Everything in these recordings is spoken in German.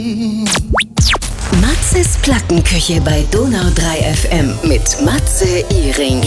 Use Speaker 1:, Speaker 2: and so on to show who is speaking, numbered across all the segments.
Speaker 1: Matzes Plattenküche bei Donau 3 FM mit Matze Ihring.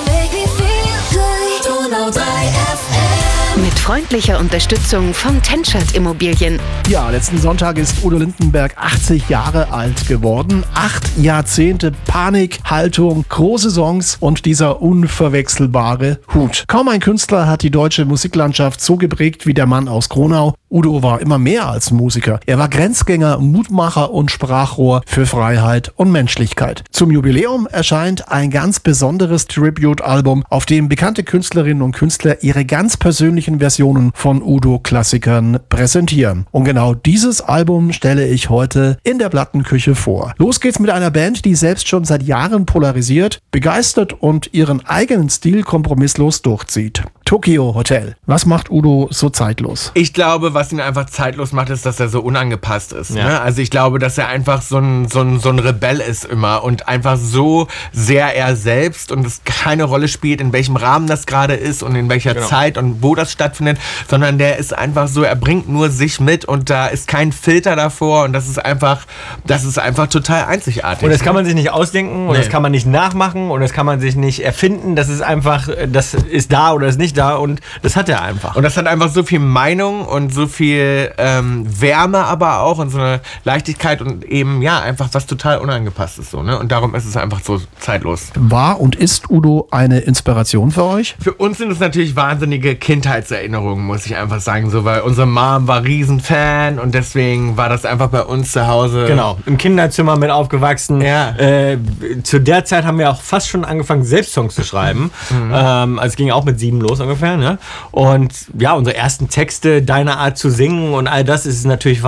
Speaker 1: Donau 3 FM. Mit freundlicher Unterstützung von Tenschert Immobilien.
Speaker 2: Ja, letzten Sonntag ist Udo Lindenberg 80 Jahre alt geworden. 8 Jahrzehnte Panik, Haltung, große Songs und dieser unverwechselbare Hut. Kaum ein Künstler hat die deutsche Musiklandschaft so geprägt wie der Mann aus Gronau. Udo war immer mehr als Musiker. Er war Grenzgänger, Mutmacher und Sprachrohr für Freiheit und Menschlichkeit. Zum Jubiläum erscheint ein ganz besonderes Tribute-Album, auf dem bekannte Künstlerinnen und Künstler ihre ganz persönlichen Versionen von Udo-Klassikern präsentieren. Und genau dieses Album stelle ich heute in der Plattenküche vor. Los geht's mit einer Band, die selbst schon seit Jahren polarisiert, begeistert und ihren eigenen Stil kompromisslos durchzieht. Tokio Hotel. Was macht Udo so zeitlos?
Speaker 3: Ich glaube, was ihn einfach zeitlos macht, ist, dass er so unangepasst ist.
Speaker 4: Ja.
Speaker 3: Ne? Also ich glaube, dass er einfach so ein Rebell ist immer und einfach so sehr er selbst und es keine Rolle spielt, in welchem Rahmen das gerade ist und in welcher Zeit und wo das stattfindet, sondern der ist einfach so, er bringt nur sich mit und da ist kein Filter davor und das ist einfach total einzigartig.
Speaker 4: Und das kann man sich nicht ausdenken und das kann man nicht nachmachen und das kann man sich nicht erfinden. Das ist einfach, das ist da oder ist nicht da und das hat er einfach.
Speaker 3: Und das hat einfach so viel Meinung und so viel Wärme aber auch und so eine Leichtigkeit und eben, ja, einfach was total unangepasst ist so, ne? Und darum ist es einfach so zeitlos.
Speaker 2: War und ist Udo eine Inspiration für euch?
Speaker 3: Für uns sind es natürlich wahnsinnige Kindheitserinnerungen, muss ich einfach sagen, so, weil unsere Mom war Riesenfan und deswegen war das einfach bei uns zu Hause.
Speaker 4: Genau, im Kinderzimmer mit aufgewachsen.
Speaker 3: Ja.
Speaker 4: Zu der Zeit haben wir auch fast schon angefangen, selbst Songs zu schreiben. Also es ging auch mit 7 los ungefähr. Ne? Und ja, unsere ersten Texte, Deine Art zu singen und all das ist natürlich